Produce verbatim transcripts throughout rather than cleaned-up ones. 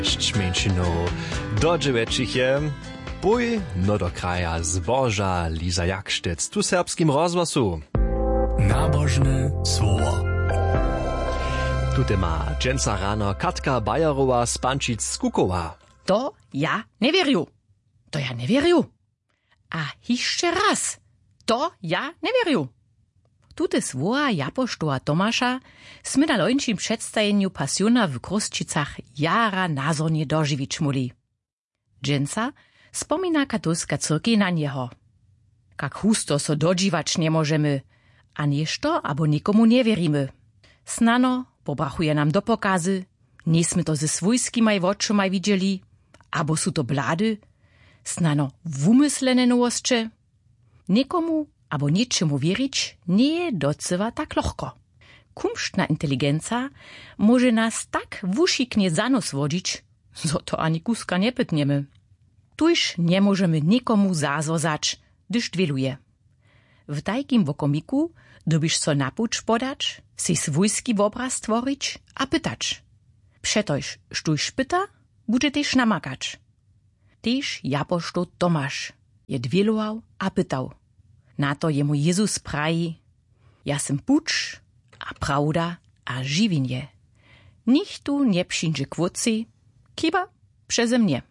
Menšinu. Do dziewięciich je bój no do kraja zboża Liza Jakštec tu serbskim rozgłosu. Nabożne słowo. Tutaj ma dżęca rano Katka Bajerowa z Pančic z Kukowa. To ja nie wierю. To ja nie wierю. A jeszcze raz. To ja nie wierю. Tute słowa japoštoła Tomasza sme na lończym przedstawieniu pasjona w Krosčicach jara nazornie dożywić muli. Dżęca spomina katolska cyrkiej na niego. Kak husto so dodziwać nie możemy, a nieszto abo nikomu nie wierimy. Snano pobrachuje nam do pokazy, nismy to ze swójskimaj oczomaj widzieli, abo su to blady, snano wumyslene nowostcze. Nikomu abo niczemu wierzyć nie je docywa tak lochko. Kumštna inteligenca może nas tak wušiknie za nos wodzić, zo to ani kuska nie pytniemy. Tuż nie możemy nikomu zazozać, gdyż dwieluje. W tajkim wokomiku dobisz so napuć podać, si swójski obraz stworzyć a pytać. Przetoż, sztuś pyta, bude też namakać. Tež japošto Tomasz je dwielował a pytał. Na to jemu Jezus praji, ja sem puč a prawda a živinje. Nich tu nie przyjdzie kwoci, kiba przeze mnie.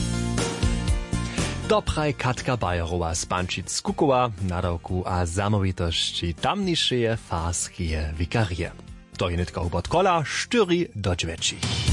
Dobraj Katka Bajerowa z Pančic z Kukowa, nadawku a zamovitości tamniejsze farskie wikarie. To je nitka ubot kola, štyri do dziewięciich.